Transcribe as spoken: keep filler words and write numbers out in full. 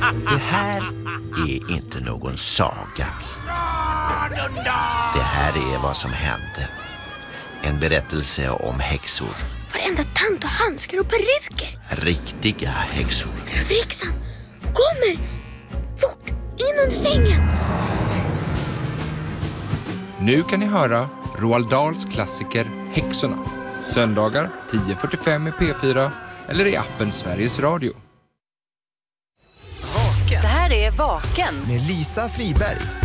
Det här är inte någon saga. Det här är vad som hände. En berättelse om häxor. Varenda tant och handskar och peruker. Riktiga häxor. Överhäxan kommer! Fort, in under sängen! Nu kan ni höra Roald Dahls klassiker Häxorna. Söndagar tio fyrtiofem i P fyra eller i appen Sveriges Radio. Det här är Vaken med Lisa Friberg.